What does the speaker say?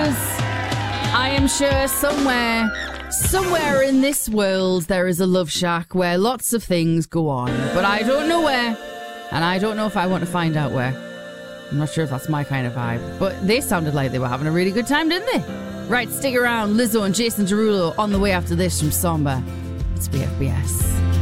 is. I am sure somewhere in this world there is a love shack where lots of things go on. But I don't know where. And I don't know if I want to find out where. I'm not sure if that's my kind of vibe. But they sounded like they were having a really good time, didn't they? Right, stick around. Lizzo and Jason Derulo on the way after this from Samba. It's BFBS.